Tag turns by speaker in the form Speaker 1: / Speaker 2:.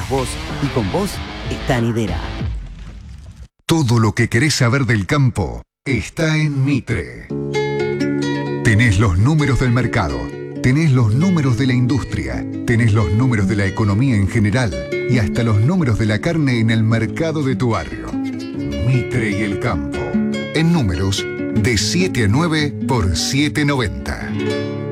Speaker 1: sos vos y con vos está Nidera.
Speaker 2: Todo lo que querés saber del campo está en Mitre. Tenés los números del mercado, tenés los números de la industria, tenés los números de la economía en general y hasta los números de la carne en el mercado de tu barrio. Mitre y el campo. En números de 7 a 9 por 7.90.